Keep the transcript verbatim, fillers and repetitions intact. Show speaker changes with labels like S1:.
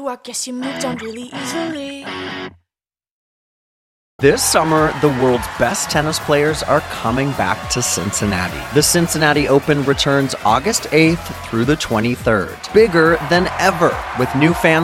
S1: you, I guess you moved on really easily.
S2: This summer, the world's best tennis players are coming back to Cincinnati. The Cincinnati Open returns August eighth through the twenty-third. Bigger than ever, with new fans